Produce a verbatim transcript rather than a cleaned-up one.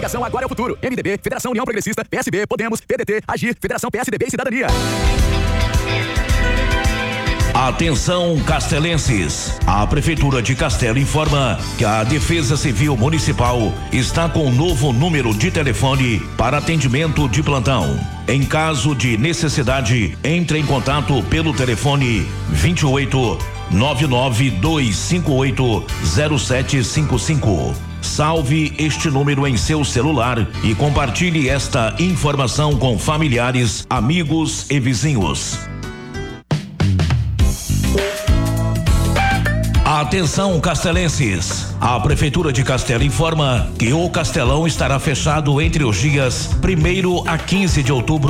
Coligação Agora é o Futuro. M D B, Federação União Progressista, P S B, Podemos, P D T, Agir, Federação P S D B e Cidadania. Atenção, castelenses. A Prefeitura de Castelo informa que a Defesa Civil Municipal está com um novo número de telefone para atendimento de plantão. Em caso de necessidade, entre em contato pelo telefone vinte e oito, nove nove dois cinco oito, zero sete cinco cinco. Salve este número em seu celular e compartilhe esta informação com familiares, amigos e vizinhos. Atenção, castelenses. A Prefeitura de Castelo informa que o Castelão estará fechado entre os dias primeiro a quinze de outubro